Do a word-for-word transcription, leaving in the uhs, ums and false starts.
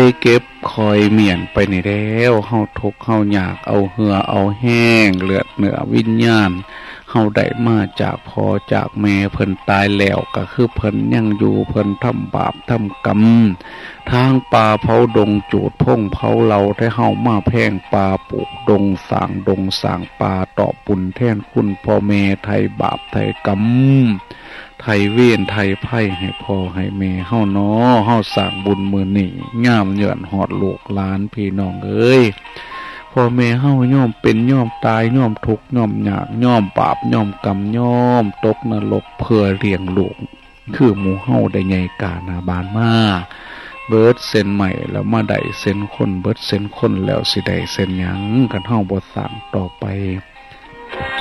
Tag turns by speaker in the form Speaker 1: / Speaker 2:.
Speaker 1: เก็บคอยเมียนไปนี่แล้วเฮาทุกข์เฮาอยากเอาเหือเอาแห้งเลือดเนื้อวิญญาณเฮาได้มาจากพ่อจากแม่เพิ่นตายแล้วก็คือเพิ่นยังอยู่เพิ่นทำบาปทำกรรมทางป่าเผาดงจูดพงเผาเราได้เฮามาแพงป่าปลูกดงสร้างดงสร้างป่าตอบบุญแทนคุณพ่อแม่ไทยบาปไทยกรรมไทยเวียนไทยไพ่ให้พ่อให้แม่เฮาเนาะเฮาสร้างบุญมื้อนี้งามเยือนฮอดลูกหลานพี่น้องเอ้ยพ่อแม่เฮาย่อมเป็นย่อมตายย่อมทุกข์ย่อมยากย่อมบาปย่อมกรรมย่อมตกนรกเพื่อเลี้ยงลูกคือหมู่เฮาได้ใหญ่กาหน้าบานมาเบิดเส้นใหม่แล้วมาได้เส้นคนเบิดเส้นคนแล้วสิได้เส้นหยังกันเฮาบ่สร้างต่อไป